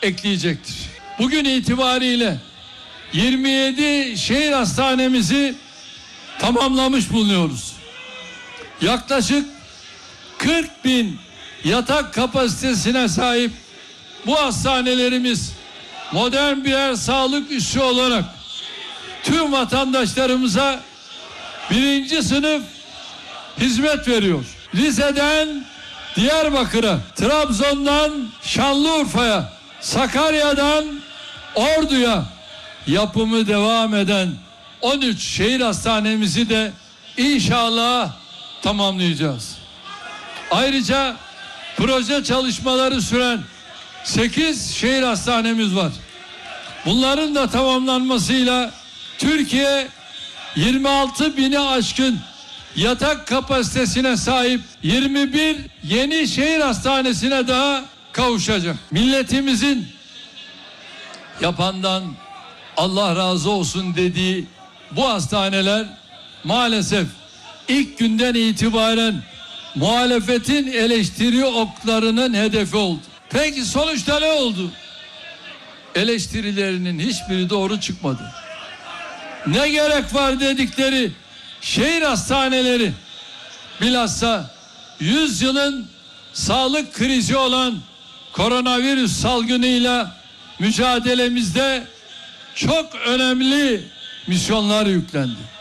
ekleyecektir. Bugün itibariyle 27 şehir hastanemizi tamamlamış bulunuyoruz. Yaklaşık 40.000 yatak kapasitesine sahip bu hastanelerimiz modern birer sağlık üssü olarak tüm vatandaşlarımıza 1. sınıf hizmet veriyor. Rize'den Diyarbakır'a, Trabzon'dan Şanlıurfa'ya, Sakarya'dan Ordu'ya yapımı devam eden 13 şehir hastanemizi de inşallah tamamlayacağız. Ayrıca proje çalışmaları süren 8 şehir hastanemiz var. Bunların da tamamlanmasıyla Türkiye 26.000'i aşkın yatak kapasitesine sahip 21 yeni şehir hastanesine daha kavuşacak. Milletimizin yapandan Allah razı olsun dediği bu hastaneler maalesef ilk günden itibaren muhalefetin eleştiri oklarının hedefi oldu. Peki sonuçta ne oldu? Eleştirilerinin hiçbiri doğru çıkmadı. Ne gerek var dedikleri şehir hastaneleri, bilhassa 100 yılın sağlık krizi olan koronavirüs salgınıyla mücadelemizde çok önemli misyonlar yüklendi.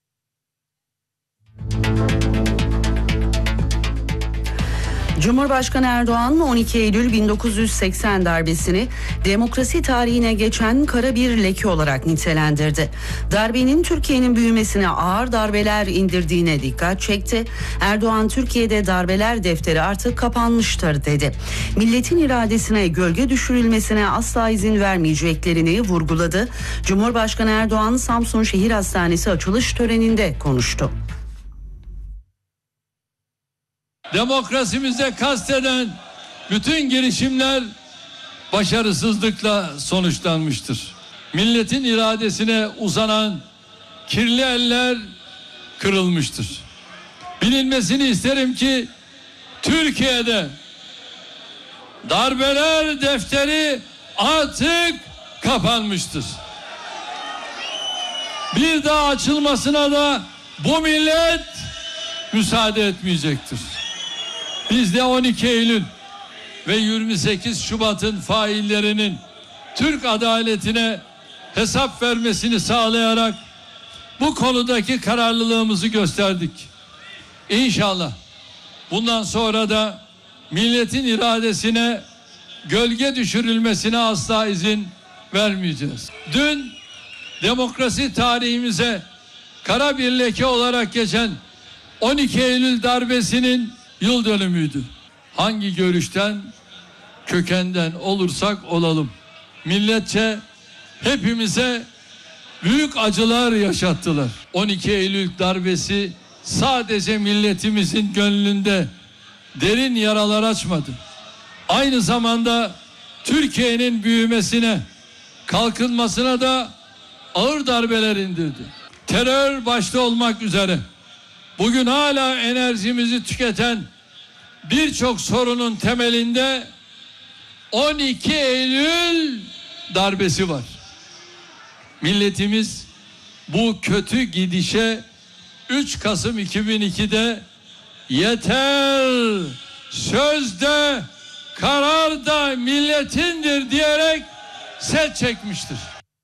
Cumhurbaşkanı Erdoğan 12 Eylül 1980 darbesini demokrasi tarihine geçen kara bir leke olarak nitelendirdi. Darbenin Türkiye'nin büyümesine ağır darbeler indirdiğine dikkat çekti. Erdoğan Türkiye'de darbeler defteri artık kapanmıştır dedi. Milletin iradesine gölge düşürülmesine asla izin vermeyeceklerini vurguladı. Cumhurbaşkanı Erdoğan Samsun Şehir Hastanesi açılış töreninde konuştu. Demokrasimize kasteden bütün girişimler başarısızlıkla sonuçlanmıştır. Milletin iradesine uzanan kirli eller kırılmıştır. Bilinmesini isterim ki Türkiye'de darbeler defteri artık kapanmıştır. Bir daha açılmasına da bu millet müsaade etmeyecektir. Biz de 12 Eylül ve 28 Şubat'ın faillerinin Türk adaletine hesap vermesini sağlayarak bu konudaki kararlılığımızı gösterdik. İnşallah bundan sonra da milletin iradesine gölge düşürülmesine asla izin vermeyeceğiz. Dün demokrasi tarihimize kara bir leke olarak geçen 12 Eylül darbesinin yıl dönümüydü. Hangi görüşten, kökenden olursak olalım, milletçe hepimize büyük acılar yaşattılar. 12 Eylül darbesi sadece milletimizin gönlünde derin yaralar açmadı. Aynı zamanda Türkiye'nin büyümesine, kalkınmasına da ağır darbeler indirdi. Terör başta olmak üzere bugün hala enerjimizi tüketen birçok sorunun temelinde 12 Eylül darbesi var. Milletimiz bu kötü gidişe 3 Kasım 2002'de yeter, sözde, kararda milletindir diyerek set çekmiştir.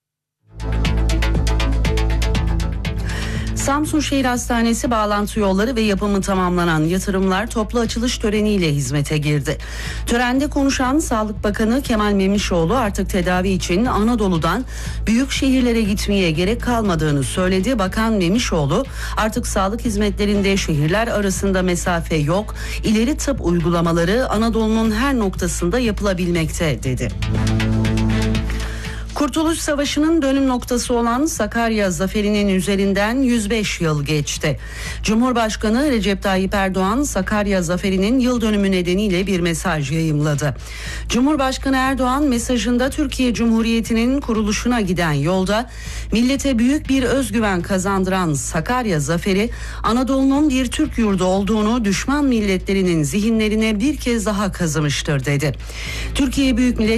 Samsun Şehir Hastanesi bağlantı yolları ve yapımı tamamlanan yatırımlar toplu açılış töreniyle hizmete girdi. Törende konuşan Sağlık Bakanı Kemal Memişoğlu artık tedavi için Anadolu'dan büyük şehirlere gitmeye gerek kalmadığını söyledi. Bakan Memişoğlu artık sağlık hizmetlerinde şehirler arasında mesafe yok, ileri tıp uygulamaları Anadolu'nun her noktasında yapılabilmekte dedi. Kurtuluş Savaşı'nın dönüm noktası olan Sakarya Zaferi'nin üzerinden 105 yıl geçti. Cumhurbaşkanı Recep Tayyip Erdoğan Sakarya Zaferi'nin yıl dönümü nedeniyle bir mesaj yayımladı. Cumhurbaşkanı Erdoğan mesajında Türkiye Cumhuriyeti'nin kuruluşuna giden yolda millete büyük bir özgüven kazandıran Sakarya Zaferi, Anadolu'nun bir Türk yurdu olduğunu düşman milletlerinin zihinlerine bir kez daha kazımıştır dedi. Türkiye Büyük Millet